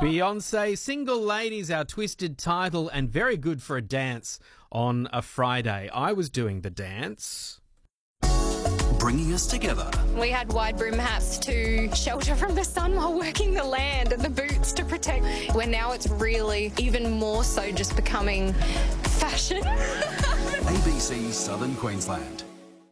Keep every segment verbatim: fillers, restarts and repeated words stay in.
Beyonce, Single Ladies, our twisted title, and very good for a dance on a Friday. I was doing the dance. Bringing us together. We had wide brim hats to shelter from the sun while working the land and the boots to protect. Where now it's really even more so just becoming fashion. A B C Southern Queensland.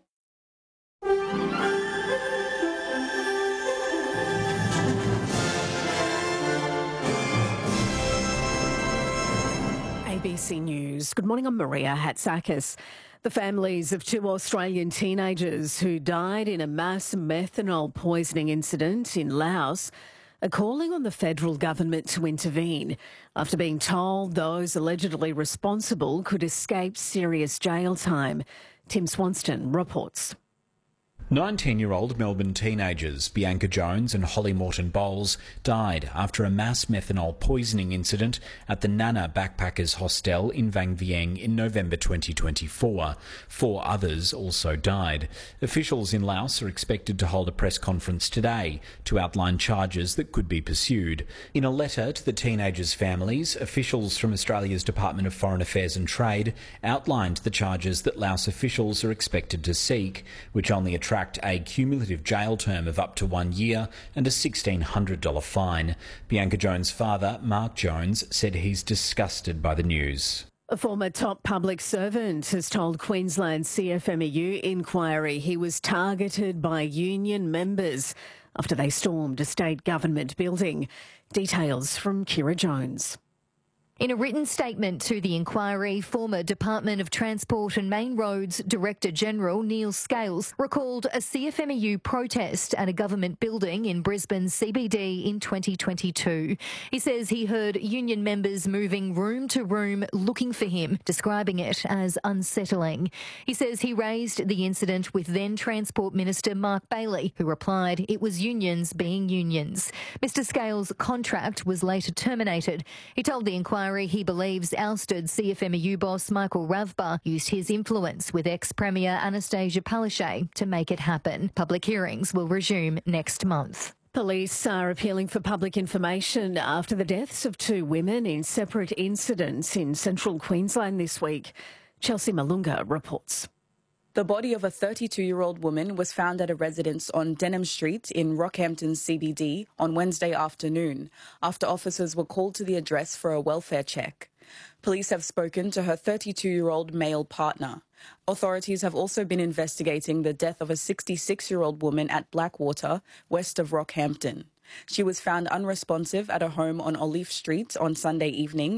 A B C News. Good morning, I'm Maria Hatzakis. The families of two Australian teenagers who died in a mass methanol poisoning incident in Laos are calling on the federal government to intervene after being told those allegedly responsible could escape serious jail time. Tim Swanston reports. nineteen-year-old Melbourne teenagers Bianca Jones and Holly Morton-Bowles died after a mass methanol poisoning incident at the Nana Backpackers Hostel in Vang Vieng in November twenty twenty-four. Four others also died. Officials in Laos are expected to hold a press conference today to outline charges that could be pursued. In a letter to the teenagers' families, officials from Australia's Department of Foreign Affairs and Trade outlined the charges that Laos officials are expected to seek, which only attract a cumulative jail term of up to one year and a sixteen hundred dollars fine. Bianca Jones' father, Mark Jones, said he's disgusted by the news. A former top public servant has told Queensland C F M E U inquiry he was targeted by union members after they stormed a state government building. Details from Kira Jones. In a written statement to the inquiry, former Department of Transport and Main Roads Director General Neil Scales recalled a C F M E U protest at a government building in Brisbane's C B D in twenty twenty-two. He says he heard union members moving room to room looking for him, describing it as unsettling. He says he raised the incident with then Transport Minister Mark Bailey, who replied it was unions being unions. Mister Scales' contract was later terminated. He told the inquiry he believes ousted C F M E U boss Michael Ravbar used his influence with ex-Premier Anastasia Palaszczuk to make it happen. Public hearings will resume next month. Police are appealing for public information after the deaths of two women in separate incidents in central Queensland this week. Chelsea Malunga reports. The body of a thirty-two-year-old woman was found at a residence on Denham Street in Rockhampton C B D on Wednesday afternoon after officers were called to the address for a welfare check. Police have spoken to her thirty-two-year-old male partner. Authorities have also been investigating the death of a sixty-six-year-old woman at Blackwater, west of Rockhampton. She was found unresponsive at a home on Olive Street on Sunday evening